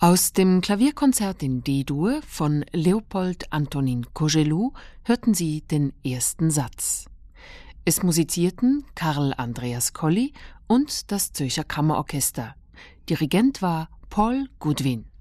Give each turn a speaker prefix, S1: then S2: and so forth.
S1: Aus dem Klavierkonzert in D-Dur von Leopold Antonin Cogelou hörten Sie den ersten Satz. Es musizierten Karl Andreas Colli und das Zürcher Kammerorchester. Dirigent war Paul Goodwin.